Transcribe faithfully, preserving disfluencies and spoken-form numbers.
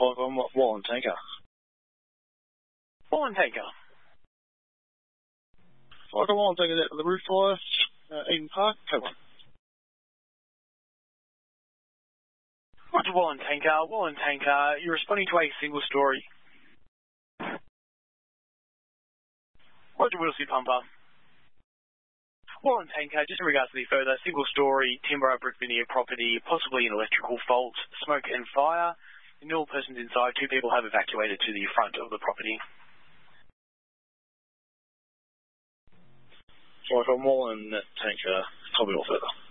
five on Warren Tanker. Warren Tanker. five on Warren Tanker at the roof fire, uh, Eden Park, come on. Roger, Warren Tanker. Warren Tanker, you're responding to a single story. Roger, Wilsey Pumper. Warren Tanker, just in regards to the further, single story, timber brick veneer property, possibly an electrical fault, smoke and fire. No persons inside, two people have evacuated to the front of the property. five on Warren Tanker, copy all further.